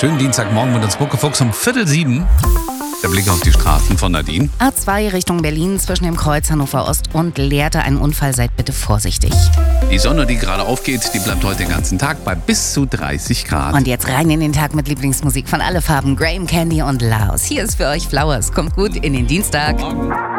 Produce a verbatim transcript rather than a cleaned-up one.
Schönen Dienstagmorgen mit uns Muckefuchs um Viertel sieben. Der Blick auf die Straßen von Nadine. A zwei Richtung Berlin zwischen dem Kreuz Hannover Ost und Lehrte ein Unfall, seid bitte vorsichtig. Die Sonne, die gerade aufgeht, die bleibt heute den ganzen Tag bei bis zu dreißig Grad. Und jetzt rein in den Tag mit Lieblingsmusik von alle Farben, Graham Candy und Laos. Hier ist für euch Flowers. Kommt gut in den Dienstag. Morgen.